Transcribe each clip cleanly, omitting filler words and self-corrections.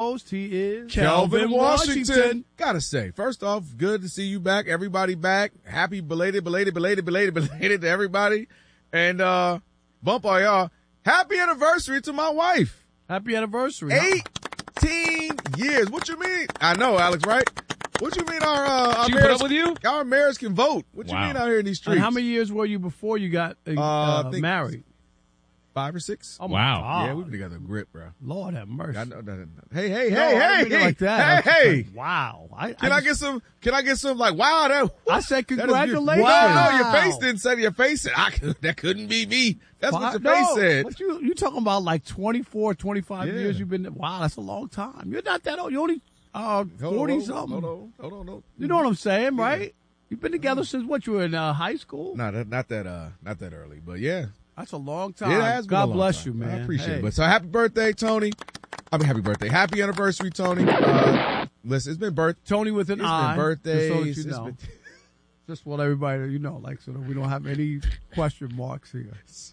host. He is Kelvin Washington. Gotta say, first off, good to see you back. Everybody back. Happy belated to everybody. And bump all y'all. Happy anniversary to my wife. Happy anniversary. 18 years. What you mean? I know, Alex, right? What you mean our she put up with you? Our mayors can vote. What you mean out here in these streets? And how many years were you before you got married? 5 or 6. Oh, wow. God. Yeah, we've been together a grip, bro. Lord have mercy. I know, hey, like that. Hey. Wow. Can I get some like, wow, I said congratulations. Wow. No, your face didn't say your face said, that couldn't be me. That's what your face said. What you talking about like 24, 25 years you've been, wow, that's a long time. You're not that old. You only 40-something. Hold on. You know what I'm saying, right? You've been together since what? You were in high school? No, not that early, but yeah. That's a long time. It has been God a long bless time. you, man. I appreciate it. But so happy birthday, Tony. Happy birthday. Happy anniversary, Tony. Listen, it's been Tony with an I. It's been birthdays. Just so that you know. Just want everybody to like, so that we don't have any question marks here.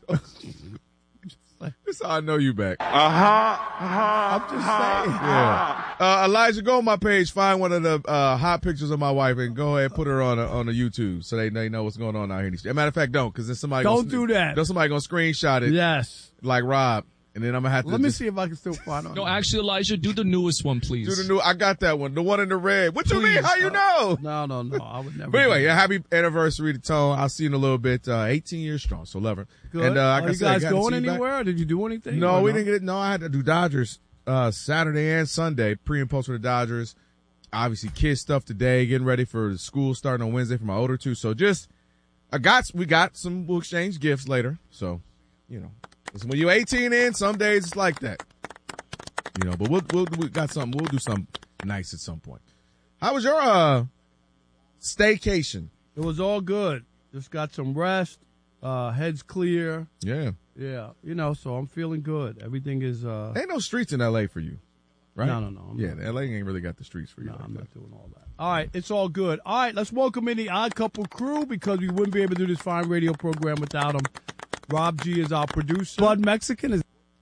That's how I know you back. I'm just saying. Yeah. Elijah, go on my page, find one of the hot pictures of my wife, and go ahead and put her on the YouTube so they know what's going on out here. As a matter of fact, don't, because then somebody don't do that. Then somebody gonna screenshot it. Yes. Like Rob. And then I'm gonna have to. Let me see if I can still find it. No, actually, Elijah, do the newest one, please. I got that one. The one in the red. What you mean? How you know? No. I would never. But anyway, happy anniversary to Tone. I'll see you in a little bit. 18 years strong, so love her. Good. And, are you guys going anywhere? Or did you do anything? No, we didn't get it. No, I had to do Dodgers Saturday and Sunday, pre and post for the Dodgers. Obviously, kids stuff today, getting ready for the school starting on Wednesday for my older two. So we got some, we'll exchange gifts later. So, listen, when you're 18 in, some days it's like that. But we got something. We'll do something nice at some point. How was your staycation? It was all good. Just got some rest. Head's clear. Yeah. Yeah. So I'm feeling good. Everything is. Ain't no streets in L.A. for you, right? No. L.A. ain't really got the streets for you. No, I'm not doing all that. All right. It's all good. All right. Let's welcome in the Odd Couple crew because we wouldn't be able to do this fine radio program without them. Rob G is our producer. Bud Mexican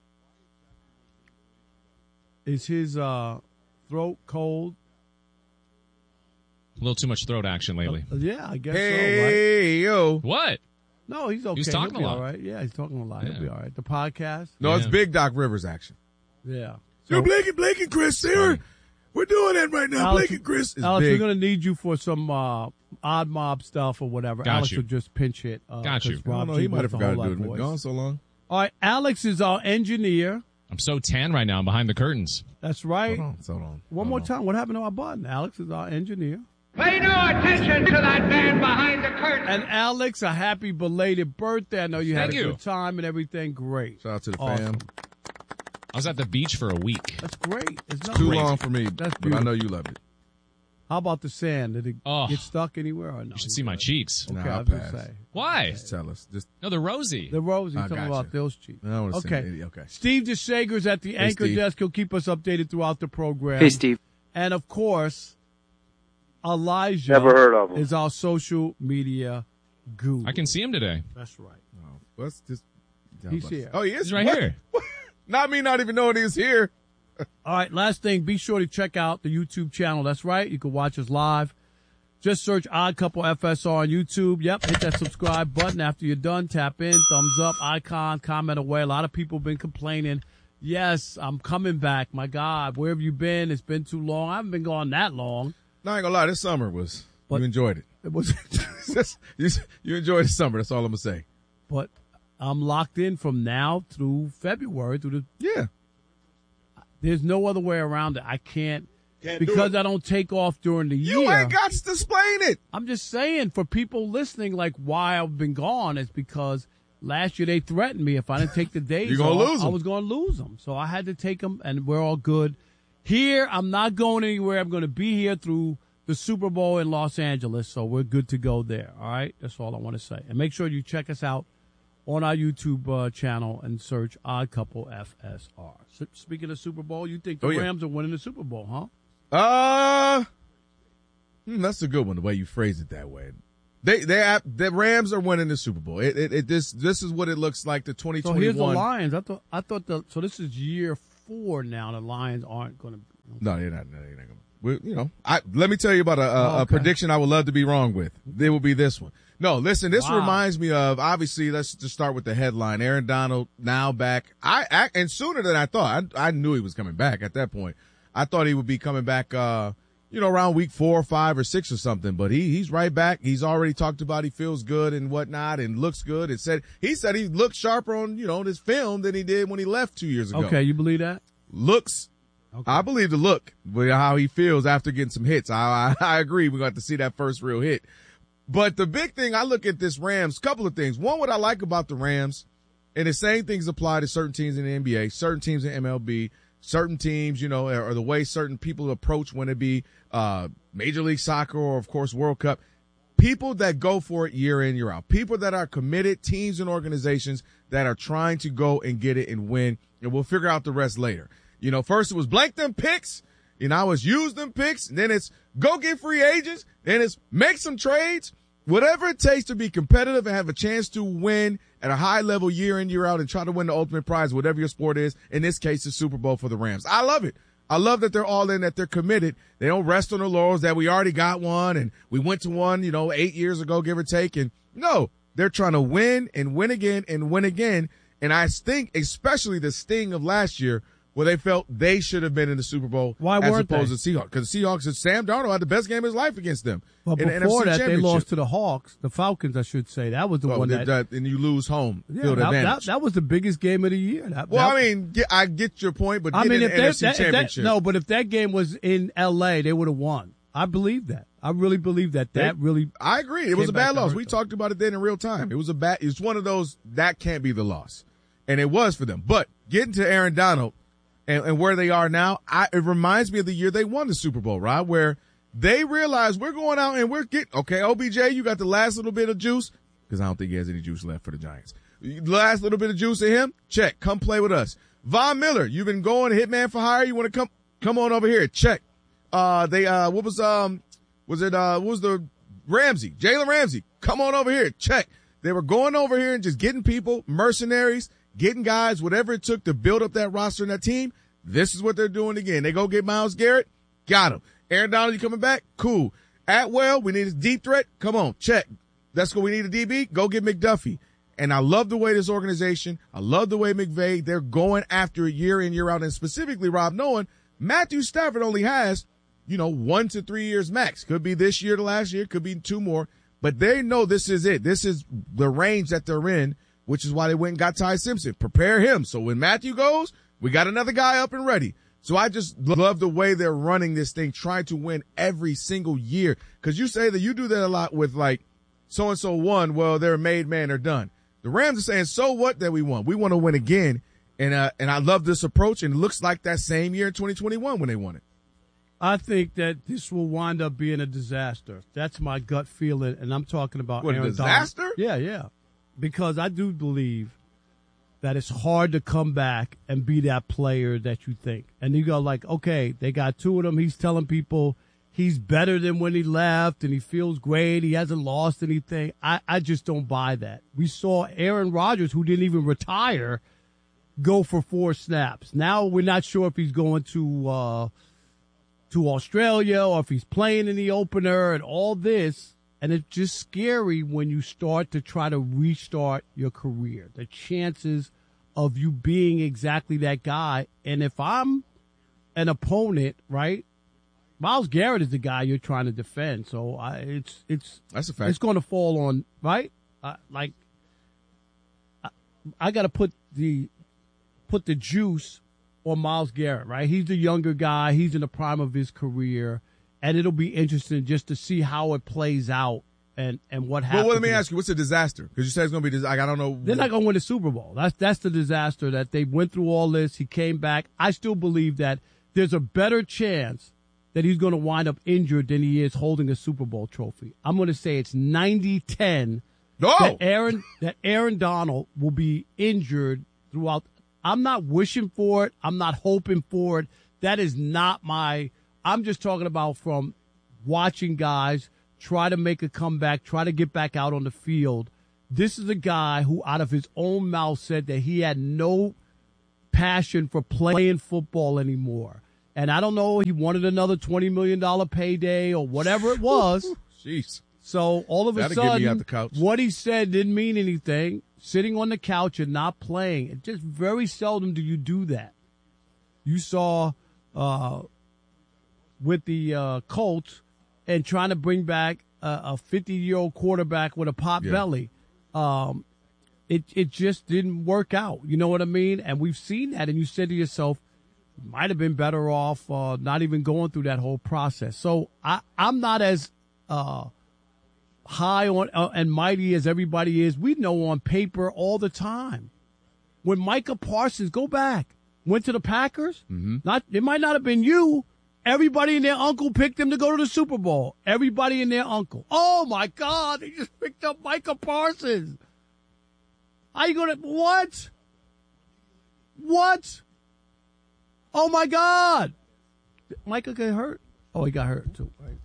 is his throat cold? A little too much throat action lately. Yeah, I guess hey, so, right? yo. What? No, he's okay. He's talking He'll a lot. All right. Yeah, he's talking a lot. He'll be all right. The podcast? No, it's Big Doc Rivers action. Yeah. So Blake and Chris here. We're doing it right now. Alex, Blake and Chris is Alex, big. we're going to need you for some odd mob stuff or whatever. Alex will just pinch hit. Got you. I don't know. He might have forgot to do it. Been gone so long. All right. Alex is our engineer. I'm so tan right now. I'm behind the curtains. That's right. Hold on. One more time. What happened to our button? Alex is our engineer. Pay no attention to that man behind the curtain. And Alex, a happy belated birthday. I know you had Thank a good time and everything. Great. Shout out to the fam. I was at the beach for a week. That's great. It's too long for me, That's but I know you love it. How about the sand? Did it get stuck anywhere or no? You should see my cheeks. Okay, I'll I was going to pass. say. Why? Just tell us. No, they're rosy. The rosy. You're I talking gotcha. about those cheeks. Okay. Steve DeShager's at the anchor Steve. desk. He'll keep us updated throughout the program. Hey, Steve. And, of course, Elijah Never heard of him. is our social media guru. I can see him today. That's right. Let's just. He's here. Oh, he is? He's right What? here. Not me not even knowing he's here. All right, last thing, be sure to check out the YouTube channel. That's right. You can watch us live. Just search Odd Couple FSR on YouTube. Yep, hit that subscribe button. After you're done, tap in, thumbs up, icon, comment away. A lot of people have been complaining. Yes, I'm coming back. My God, where have you been? It's been too long. I haven't been gone that long. No, I ain't gonna lie. This summer you enjoyed it. It was, you enjoyed the summer. That's all I'm gonna say. but I'm locked in from now through February. Yeah. There's no other way around it. I can't because I don't take off during the year. You ain't got to explain it. I'm just saying, for people listening, like why I've been gone is because last year they threatened me if I didn't take the days You're gonna off, lose 'em. I was going to lose them. So I had to take them, and we're all good. Here, I'm not going anywhere. I'm going to be here through the Super Bowl in Los Angeles, so we're good to go there. All right? That's all I want to say. And make sure you check us out on our YouTube channel and search Odd Couple FSR. So, speaking of Super Bowl, you think the Rams are winning the Super Bowl, huh? That's a good one, the way you phrase it that way. The Rams are winning the Super Bowl. This is what it looks like, the 2021. So here's the Lions. I thought so this is year 4 now. The Lions aren't going to No, they're not. No, they're not gonna. Let me tell you about a prediction I would love to be wrong with. It will be this one. No, listen, this reminds me of, obviously, let's just start with the headline. Aaron Donald now back. And sooner than I thought. I knew he was coming back at that point. I thought he would be coming back, around week 4 or 5 or 6 or something, but he's right back. He's already talked about he feels good and whatnot and looks good. He said he looked sharper on, this film than he did when he left 2 years ago. Okay, you believe that? Looks. Okay. I believe the look, with how he feels after getting some hits. I agree. We're going to see that first real hit. But the big thing, I look at this Rams, couple of things. One, what I like about the Rams, and the same things apply to certain teams in the NBA, certain teams in MLB, certain teams, or the way certain people approach when it be Major League Soccer or, of course, World Cup. People that go for it year in, year out. People that are committed, teams and organizations that are trying to go and get it and win, and we'll figure out the rest later. First it was blank them picks, now it's use them picks, and then it's go get free agents, then it's make some trades. Whatever it takes to be competitive and have a chance to win at a high level year in, year out and try to win the ultimate prize, whatever your sport is, in this case, the Super Bowl for the Rams. I love it. I love that they're all in, that they're committed. They don't rest on their laurels that we already got one and we went to one, 8 years ago, give or take. And no, they're trying to win and win again and win again. And I think especially the sting of last year where they felt they should have been in the Super Bowl. Why weren't they? As opposed to Seahawks. Because the Seahawks, Sam Darnold had the best game of his life against them. Well, before that, they lost to the Hawks, the Falcons, I should say. That was the one that and you lose home field advantage. That was the biggest game of the year. I get your point, but if NFC Championship. But if that game was in L.A., they would have won. I believe that. I really believe that. I agree. It was a bad loss. We talked about it then in real time. It's one of those that can't be the loss, and it was for them. But getting to Aaron Donald. And where they are now, it reminds me of the year they won the Super Bowl, right? Where they realized we're going out and OBJ, you got the last little bit of juice, because I don't think he has any juice left for the Giants. Last little bit of juice in him, check, come play with us. Von Miller, you've been going hitman for hire, you want to come on over here, check. What was the Ramsey, Jalen Ramsey, come on over here, check. They were going over here and just getting people, mercenaries, getting guys, whatever it took to build up that roster and that team. This is what they're doing again. They go get Myles Garrett, got him. Aaron Donald, you coming back? Cool. Atwell, we need a deep threat. Come on, check. Let's go. We need a DB. Go get McDuffie. And I love the way this organization, I love the way McVay, they're going after it year in, year out. And specifically, Rob, knowing Matthew Stafford only has, 1 to 3 years max. Could be this year to last year, could be 2 more. But they know this is it. This is the range that they're in, which is why they went and got Ty Simpson. Prepare him. So when Matthew goes, we got another guy up and ready. So I just love the way they're running this thing, trying to win every single year. Because you say that you do that a lot with so-and-so won. Well, they're a made man, they're done. The Rams are saying, so what that we won? We want to win again. And I love this approach. And it looks like that same year in 2021 when they won it. I think that this will wind up being a disaster. That's my gut feeling. And I'm talking about Aaron disaster? Donald. Yeah. Because I do believe that it's hard to come back and be that player that you think. And you go okay, they got 2 of them. He's telling people he's better than when he left and he feels great. He hasn't lost anything. I just don't buy that. We saw Aaron Rodgers, who didn't even retire, go for 4 snaps. Now we're not sure if he's going to Australia or if he's playing in the opener and all this. And it's just scary when you start to try to restart your career, the chances of you being exactly that guy. And if I'm an opponent, right, Myles Garrett is the guy you're trying to defend. So that's a fact. It's going to fall on, right? I got to put the juice on Myles Garrett, right? He's the younger guy. He's in the prime of his career. And it'll be interesting just to see how it plays out and what happens. Well, let me ask you, what's a disaster? Because you said it's going to be I don't know. They're not going to win the Super Bowl. That's the disaster that they went through all this. He came back. I still believe that there's a better chance that he's going to wind up injured than he is holding a Super Bowl trophy. I'm going to say it's 90-10 that Aaron Donald will be injured throughout. I'm not wishing for it. I'm not hoping for it. That is not I'm just talking about from watching guys try to make a comeback, try to get back out on the field. This is a guy who out of his own mouth said that he had no passion for playing football anymore. And I don't know, he wanted another $20 million payday or whatever it was. Jeez. So all of a That'll get me out the sudden, couch. what he said didn't mean anything. Sitting on the couch and not playing. It just very seldom do you do that. You saw with the Colts and trying to bring back a 50-year-old quarterback with a pot belly. It just didn't work out. You know what I mean? And we've seen that. And you said to yourself, might have been better off not even going through that whole process. So I'm not as high on and mighty as everybody is. We know on paper all the time. When Micah Parsons, go back, went to the Packers, it might not have been you. Everybody and their uncle picked him to go to the Super Bowl. Everybody and their uncle. Oh, my God, they just picked up Micah Parsons. How you going to, what? What? Oh, my God. Did Micah get hurt? Oh, he got hurt, too, right?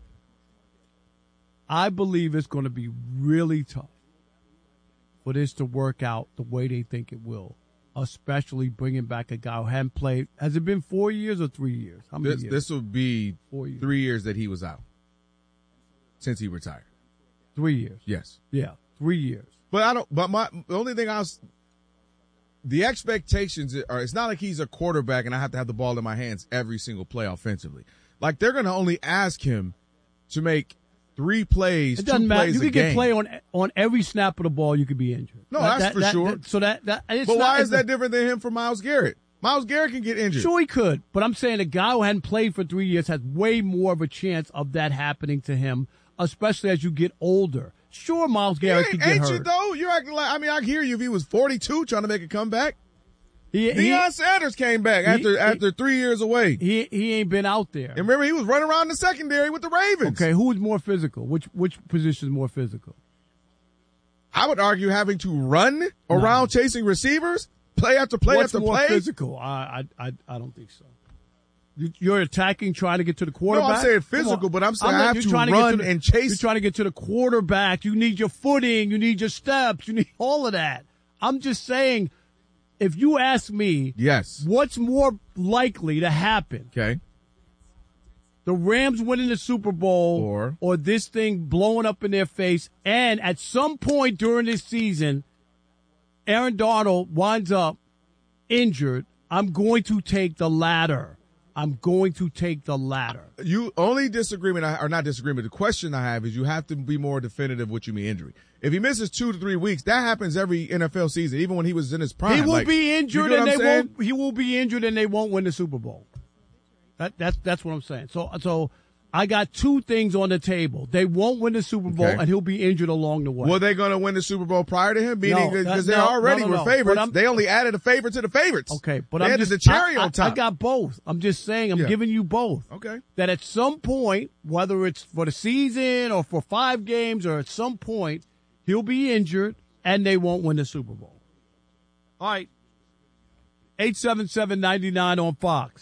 I believe it's going to be really tough for this to work out the way they think it will, especially bringing back a guy who hadn't played. Has it been 4 years or 3 years? How many years? This will be 4 years. 3 years that he was out since he retired. 3 years. Yes. Yeah, 3 years. But the only thing the expectations are, it's not like he's a quarterback and I have to have the ball in my hands every single play offensively. Like they're going to only ask him to make 3 plays, it doesn't 2 matter. plays You a could game. get play on every snap of the ball. You could be injured. No, that's for sure. It's but not, why is that different than him for Myles Garrett? Myles Garrett can get injured. Sure, he could. But I'm saying a guy who hadn't played for 3 years has way more of a chance of that happening to him, especially as you get older. Sure, Myles Garrett could get hurt. Ain't you though? You're acting like, I mean, I hear you if he was 42 trying to make a comeback. Deion Sanders came back after 3 years away. He ain't been out there. And remember, he was running around the secondary with the Ravens. Okay, who is more physical? Which position is more physical? I would argue having to run around chasing receivers, play after play What's after more play. physical? I don't think so. You're attacking, trying to get to the quarterback. No, I'm saying physical, but I'm saying I have to run and chase. You're trying to get to the quarterback. You need your footing. You need your steps. You need all of that. I'm just saying, if you ask me, yes, what's more likely to happen? Okay. The Rams winning the Super Bowl or this thing blowing up in their face, and at some point during this season, Aaron Donald winds up injured. I'm going to take the latter. You only disagreement, or not disagreement, the question I have is you have to be more definitive what you mean injury. If he misses 2 to 3 weeks, that happens every NFL season, even when he was in his prime. He will be injured and he will be injured and they won't win the Super Bowl. That's what I'm saying. So I got 2 things on the table. They won't win the Super Bowl and he'll be injured along the way. Were they going to win the Super Bowl prior to him? Meaning because they already were favorites. They only added a favorite to the favorites. Okay, but they added the cherry on top. I got both. I'm just saying, I'm giving you both. Okay. That at some point, whether it's for the season or for 5 games or at some point, he'll be injured and they won't win the Super Bowl. All right. 877-99 on Fox.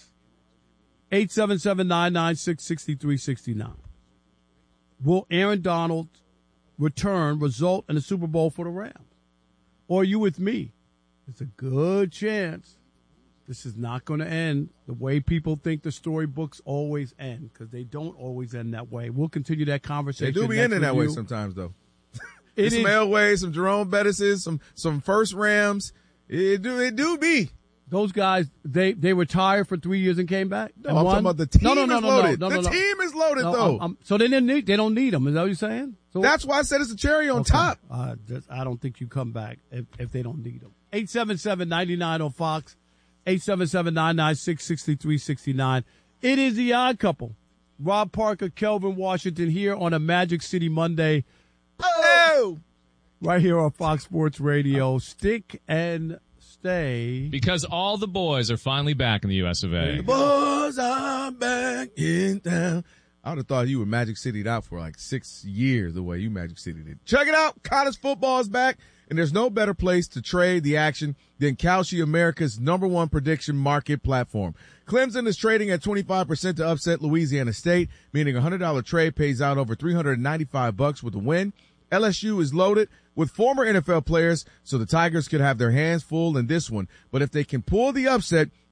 877-996-6369. Will Aaron Donald's return result in a Super Bowl for the Rams? Or are you with me? It's a good chance this is not going to end the way people think the storybooks always end, because they don't always end that way. We'll continue that conversation. They do be ending that way sometimes, though. Some Elway, some Jerome Bettises, some first Rams. It do be. Those guys, they retired for 3 years and came back. No, I'm talking about the team is loaded. The team is loaded, though. So they don't need them. Is that what you're saying? So, that's why I said it's a cherry on top. I don't think you come back if they don't need them. 877-99 on Fox. 877-996-6369. It is the Odd Couple. Rob Parker, Kelvin Washington here on a Magic City Monday. Oh! Right here on Fox Sports Radio. Stick and stay. Because all the boys are finally back in the US of A. The boys are back in town. I would have thought you were Magic City'd out for like 6 years the way you Magic City did. Check it out. College football is back, and there's no better place to trade the action than Kalshi, America's #1 prediction market platform. Clemson is trading at 25% to upset Louisiana State, meaning a $100 trade pays out over $395 with a win. LSU is loaded with former NFL players, so the Tigers could have their hands full in this one. But if they can pull the upset,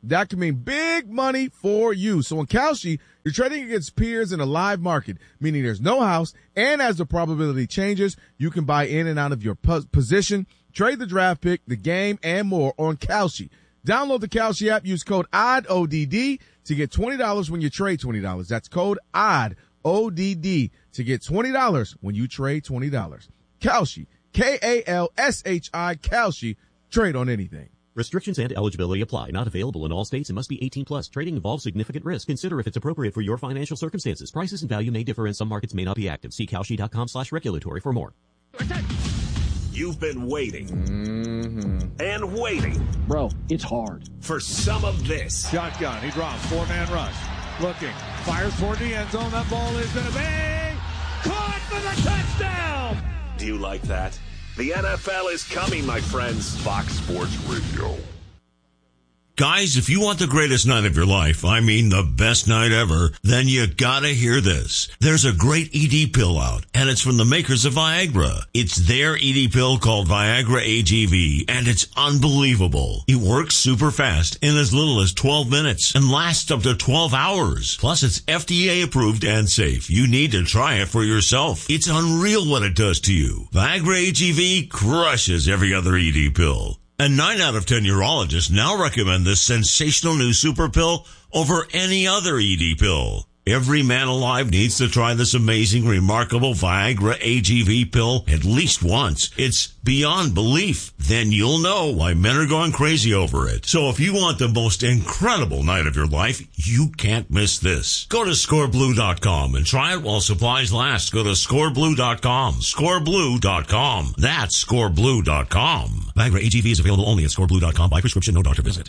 that can mean big money for you. So in Kalshi, you're trading against peers in a live market, meaning there's no house, and as the probability changes, you can buy in and out of your position, trade the draft pick, the game, and more on Kalshi. Download the Kalshi app, use code ODD to get $20 when you trade $20. That's code ODD to get $20 when you trade $20. Kalshi, Kalshi, Kalshi, trade on anything. Restrictions and eligibility apply. Not available in all states and must be 18 plus. Trading involves significant risk. Consider if it's appropriate for your financial circumstances. Prices and value may differ and some markets may not be active. See Kalshi.com/regulatory for more. You've been waiting and waiting. Bro, it's hard. For some of this. Shotgun. He drops. 4-man rush. Looking. Fires toward the end zone. That ball is going to be caught for the touchdown. Do you like that? The NFL is coming, my friends. Fox Sports Radio. Guys, if you want the greatest night of your life, I mean the best night ever, then you gotta hear this. There's a great ED pill out, and it's from the makers of Viagra. It's their ED pill called Viagra AGV, and it's unbelievable. It works super fast in as little as 12 minutes and lasts up to 12 hours. Plus, it's FDA approved and safe. You need to try it for yourself. It's unreal what it does to you. Viagra AGV crushes every other ED pill. And 9 out of 10 urologists now recommend this sensational new super pill over any other ED pill. Every man alive needs to try this amazing, remarkable Viagra AGV pill at least once. It's beyond belief. Then you'll know why men are going crazy over it. So if you want the most incredible night of your life, you can't miss this. Go to scoreblue.com and try it while supplies last. Go to scoreblue.com. Scoreblue.com. That's scoreblue.com. Viagra AGV is available only at scoreblue.com by prescription, no doctor visit.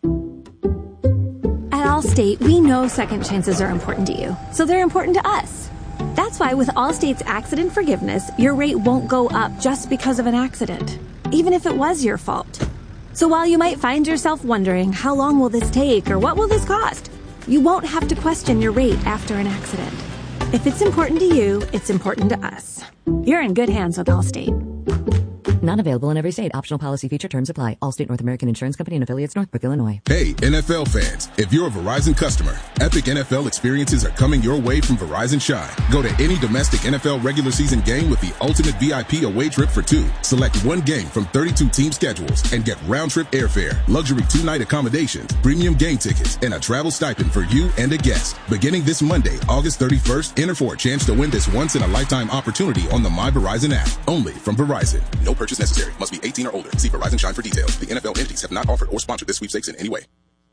At Allstate, we know second chances are important to you, so they're important to us. That's why with Allstate's accident forgiveness, your rate won't go up just because of an accident, even if it was your fault. So while you might find yourself wondering, how long will this take or what will this cost? You won't have to question your rate after an accident. If it's important to you, it's important to us. You're in good hands with Allstate. Not available in every state. Optional policy feature terms apply. Allstate North American Insurance Company and affiliates, Northbrook, Illinois. Hey, NFL fans. If you're a Verizon customer, epic NFL experiences are coming your way from Verizon Shine. Go to any domestic NFL regular season game with the ultimate VIP away trip for two. Select one game from 32 team schedules and get round-trip airfare, luxury 2-night accommodations, premium game tickets, and a travel stipend for you and a guest. Beginning this Monday, August 31st, enter for a chance to win this once-in-a-lifetime opportunity on the My Verizon app. Only from Verizon. No purchase necessary. Must be 18 or older. See Verizon Shine for details. The NFL entities have not offered or sponsored this sweepstakes in any way.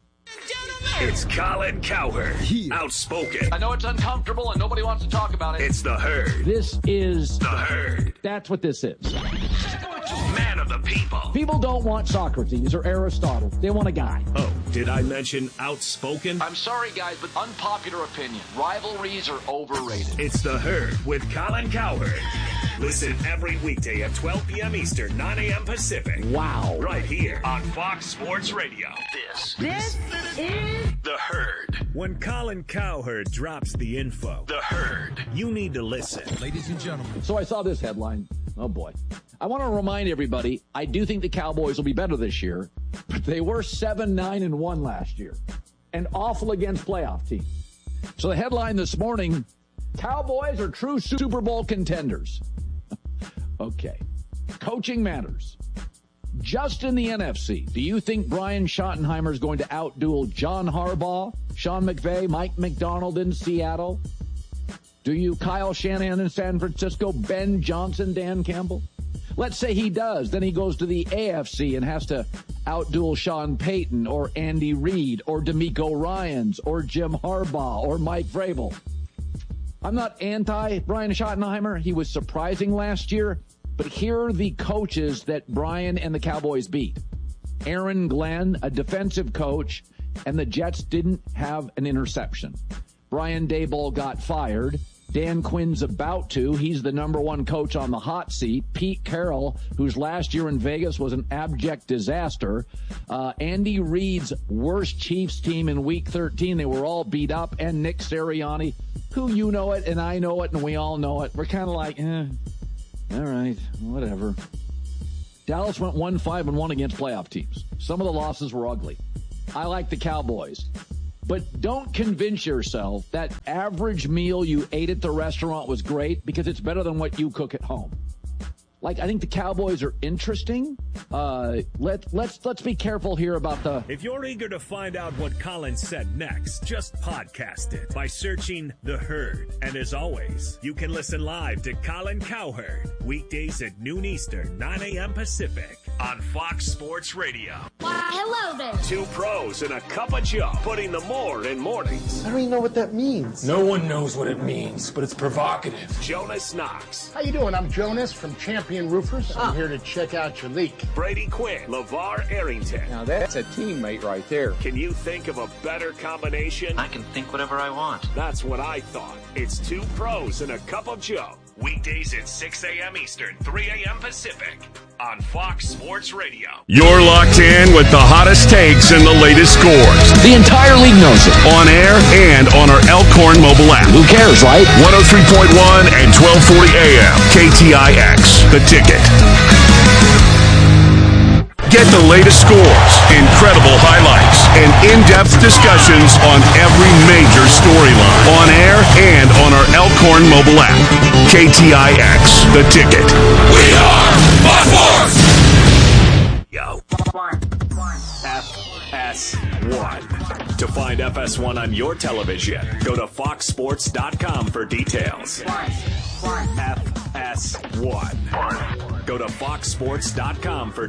It's Colin Cowherd. Outspoken. I know it's uncomfortable and nobody wants to talk about it. It's the Herd. This is the Herd. That's what this is. Man of the people. People don't want Socrates or Aristotle. They want a guy. Oh, did I mention outspoken? I'm sorry, guys, but unpopular opinion. Rivalries are overrated. It's the Herd with Colin Cowherd. Listen every weekday at 12 p.m. Eastern, 9 a.m. Pacific. Wow. Right here on Fox Sports Radio. This is the Herd. When Colin Cowherd drops the info, the Herd, you need to listen. Ladies and gentlemen. So I saw this headline. Oh, boy. I want to remind everybody, I do think the Cowboys will be better this year, but they were 7-9-1 last year and awful against playoff teams. So the headline this morning, Cowboys are true Super Bowl contenders. Okay. Coaching matters. Just in the NFC, do you think Brian Schottenheimer is going to outduel John Harbaugh, Sean McVay, Mike McDonald in Seattle? Do you Kyle Shanahan in San Francisco, Ben Johnson, Dan Campbell? Let's say he does. Then he goes to the AFC and has to outduel Sean Payton or Andy Reid or DeMeco Ryans or Jim Harbaugh or Mike Vrabel. I'm not anti Brian Schottenheimer. He was surprising last year. But here are the coaches that Brian and the Cowboys beat. Aaron Glenn, a defensive coach, and the Jets didn't have an interception. Brian Daboll got fired. Dan Quinn's about to. He's the number one coach on the hot seat. Pete Carroll, whose last year in Vegas was an abject disaster. Andy Reid's worst Chiefs team in Week 13. They were all beat up. And Nick Sirianni, who you know it and I know it and we all know it. We're kind of like, all right, whatever. Dallas went 1-5-1 against playoff teams. Some of the losses were ugly. I like the Cowboys. But don't convince yourself that average meal you ate at the restaurant was great because it's better than what you cook at home. Like, I think the Cowboys are interesting. Let's be careful here about the... If you're eager to find out what Colin said next, just podcast it by searching The Herd. And as always, you can listen live to Colin Cowherd weekdays at noon Eastern, 9 a.m. Pacific on Fox Sports Radio. Why, hello there. Two pros and a cup of Joe, putting the more in mornings. I don't even know what that means. No one knows what it means, but it's provocative. Jonas Knox. How you doing? I'm Jonas from Champion Roofers. I'm here to check out your leak. Brady Quinn. LeVar Arrington. Now that's a teammate right there. Can you think of a better combination? I can think whatever I want. That's what I thought. It's two pros and a cup of Joe. Weekdays at 6 a.m. Eastern, 3 a.m. Pacific on Fox Sports Radio. You're locked in with the hottest takes and the latest scores. The entire league knows it. On air and on our Elkhorn mobile app. Who cares, right? 103.1 and 1240 AM. KTIX, The Ticket. Get the latest scores, incredible highlights, and in-depth discussions on every major storyline. On air and on our Elkhorn mobile app. KTIX, The Ticket. We are Fox Sports! Yo. FS1. To find FS1 on your television, go to foxsports.com for details. FS1. Go to foxsports.com for